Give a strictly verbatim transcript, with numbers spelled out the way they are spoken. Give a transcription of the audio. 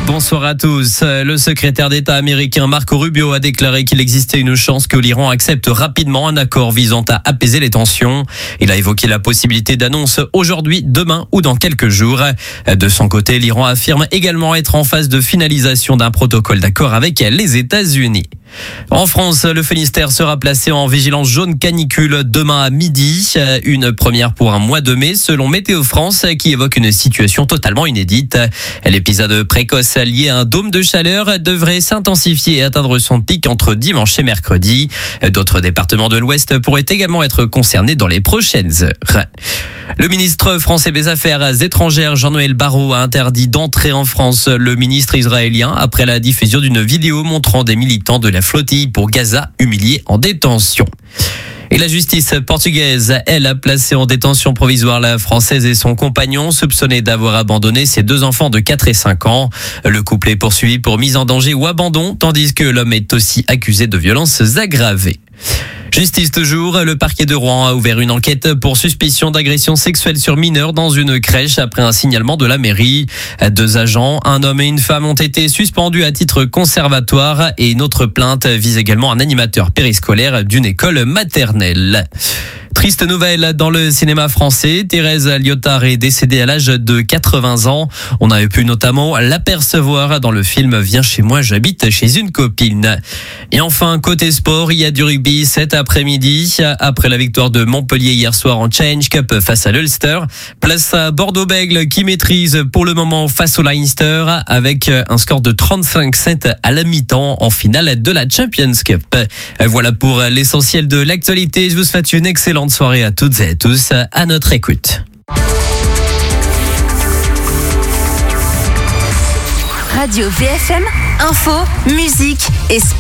Bonsoir à tous. Le secrétaire d'État américain Marco Rubio a déclaré qu'il existait une chance que l'Iran accepte rapidement un accord visant à apaiser les tensions. Il a évoqué la possibilité d'annonce aujourd'hui, demain ou dans quelques jours. De son côté, l'Iran affirme également être en phase de finalisation d'un protocole d'accord avec les États-Unis. En France, le Finistère sera placé en vigilance jaune canicule demain à midi. Une première pour un mois de mai selon Météo France qui évoque une situation totalement inédite. L'épisode précoce lié à un dôme de chaleur devrait s'intensifier et atteindre son pic entre dimanche et mercredi. D'autres départements de l'Ouest pourraient également être concernés dans les prochaines heures. Le ministre français des Affaires étrangères Jean-Noël Barrot a interdit d'entrer en France le ministre israélien après la diffusion d'une vidéo montrant des militants de la flottille pour Gaza humiliés en détention. Et la justice portugaise, elle, a placé en détention provisoire la Française et son compagnon soupçonnés d'avoir abandonné ses deux enfants de quatre et cinq ans. Le couple est poursuivi pour mise en danger ou abandon, tandis que l'homme est aussi accusé de violences aggravées. Justice toujours, le parquet de Rouen a ouvert une enquête pour suspicion d'agression sexuelle sur mineur dans une crèche après un signalement de la mairie. Deux agents, un homme et une femme ont été suspendus à titre conservatoire et une autre plainte vise également un animateur périscolaire d'une école maternelle. Triste nouvelle dans le cinéma français. Thérèse Liotard est décédée à l'âge de quatre-vingts ans. On avait pu notamment l'apercevoir dans le film Viens chez moi, j'habite chez une copine. Et enfin, côté sport, il y a du rugby cet après-midi. Après la victoire de Montpellier hier soir en Challenge Cup face à l'Ulster, place à Bordeaux-Bègles qui maîtrise pour le moment face au Leinster avec un score de trente-cinq sept à la mi-temps en finale de la Champions Cup. Voilà pour l'essentiel de l'actualité. Je vous souhaite une excellente soirée à toutes et à tous, à notre écoute. Radio V F M, info, musique et sport.